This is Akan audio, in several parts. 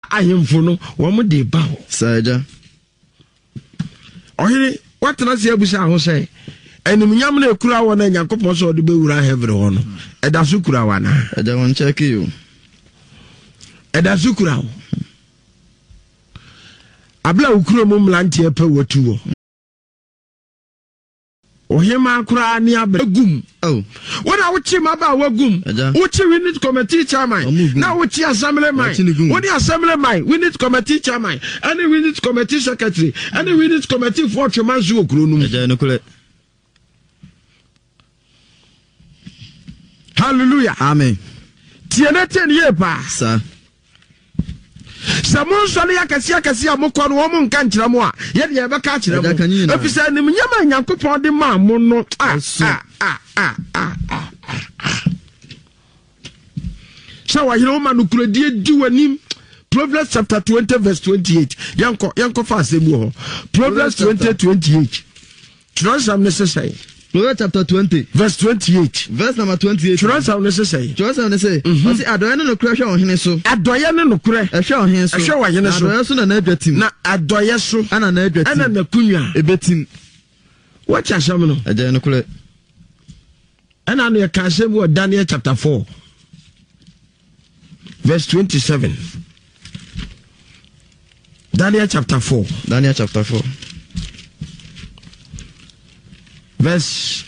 ahemfo no wo de ba ho saja ohiri watena se abusa ho say enimnyam na ekura wo na Nyankopon so de bewura heaven ho no eda so kura wa na eda won check you eda so kura wo abla ukuro mu mlante epe watu wo ohima kura ni abegum wona wuchi maba wagum wuchi we need committee chairman na wuchi assembly man woni assembly man we need committee chairman and we need committee secretary and we need committee for chairman zu okuro nu hallelujah amen tienete ni yepa sa Samon sole yakasi amokọ no wo nka nkyira mo a ye de be ka kyira mo afisa nim nyama Nyankopon de ma mo no shawa hiro ma no kuradie di wanim Proverbs chapter 20 verse 28 yanko fa asemu ho Proverbs 20:28 Transam necessary Proverbs chapter 20 verse 28 verse number 28 Transam necessary say adoye no kura hwe ohene so adoye no kura hwe ohene so hwe ohene so adoye so na adwatim na adoye so ana na adwatim ana na kunwa ebetim watch asam no adoye no kura ana no ka asem wo Daniel chapter 4 verse 27 Daniel chapter 4 verse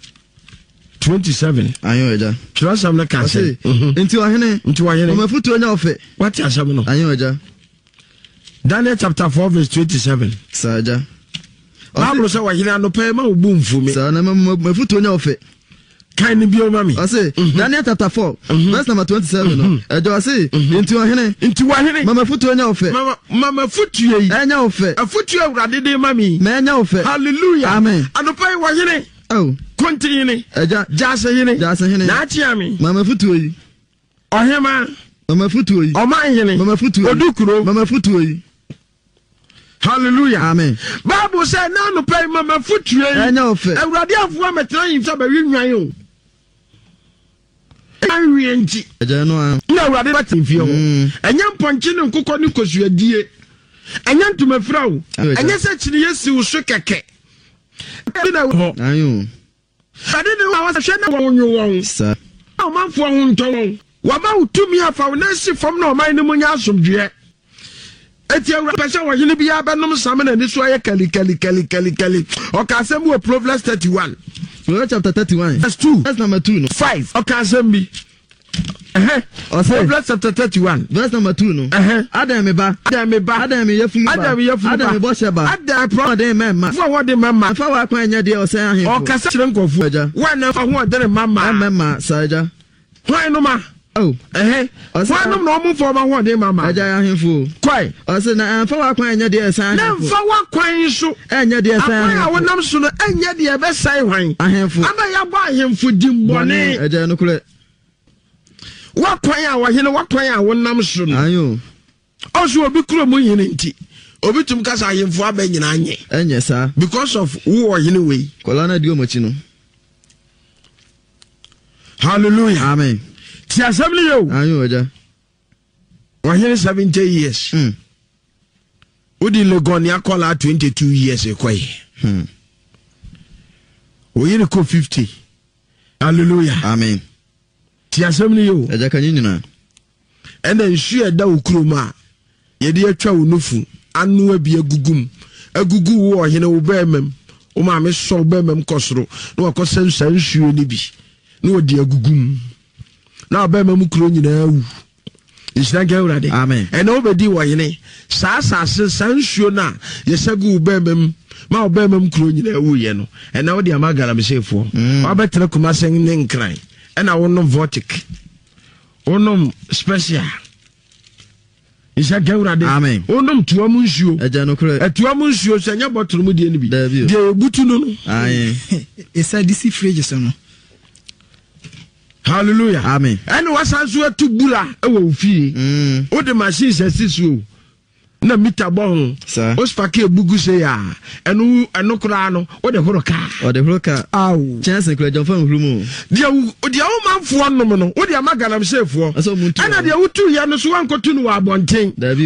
27 ayo eja Transam na ka say enti wahene mafutu onya ofe watch asam no ayo eja Daniel chapter 4 verse 27 saja Bible say wahene anope ma obu mfumi sa na mafutu onya ofe kan bi o mami I say Daniel chapter 4 verse number 27 no ejo I say enti wahene mama futu onya ofe mama futu yi enya ofe afutu awurade de mami ma enya ofe hallelujah amen anopai wahene continue eja jase hene na achiami mama futu yi ohema mama futu yi oman hene mama futu yi odukuro mama futu yi hallelujah amen Bible say na anopai mama futu yi enya ofe awurade afuwa metra yin so ba wi nwan o anwienti eja no a na awurade ba timfie ho enya mponche ne nkokọ ne kosuadie enya ntumafira wo enya se chiri yesi wo so keke na ho ayo ade ne wa hwe na wonwo won sa o manfo ho nton wa ba utumi afa wo na si fam na o man ne munya asomdwe eti awurade pese wo yene bia benom sam na ni so aye kali o ka asem wo Proverbs 31 Proverbs chapter 31 verse 2 verse number 2 no 5 o ka asem bi Proverbs chapter 31 verse number 2 no Adam me yefun Adam bo sheba Adam pro de memma fo wo de memma fa wa kwan nya de o say ahen o ka se kire nkofu wa na fa ho de memma saja hwan no ma hwan no no mo fo ma ho de memma aja ahen fu kwai o se na fa wa kwan nya de say ahen na fa wa kwan so enya de say ahen afa wonam so no enya de be sai hwan ahen fu ama ya ba ahen fu dimbone aja no kure wakwan a wahene wakwan a wonam so no ayo also obi kuro mu yene nti obi tum kasa ahemfo aba nyina anye enye sa because of wo wahene we kola na di omochi no hallelujah amen ti assembly yo ayo oja wahene 70 years odi Legon akola 22 years ekwai oyine ko 50 hallelujah amen ti assembly yo eja kan nyina ena nsu eda okroma ye de atwa wonufu anu abi agugu wo ohene wo bemem o ma me so bemem kosoro na wakosa nsuo ni bi na odi agugum na bemem kro nyina awu isna gawrade amen ena obedi wo hene sa nsuo na ye sagu bemem ma obemem kro nyina awu ye no ena odi amagala mesefo obetre kuma sen ne nkran ena wonom vortic wonom special isa gawrade amen wonom tuamu nsuo eja no kure atuamu nsuo se nya bottle mu de ni bi de ebutu no aye isa disi fridge so no hallelujah amen ene wasanso atubura ewo ofie wo de machine sesi so na mita bo Sir. ho ospake ebugu se ya eno kura no wo de horo ka aw chance kura John fan huru dia o manfo nom no wo de amaganam sefo Aso muntu. ana dia wutu ya no so wankotu no wa abonten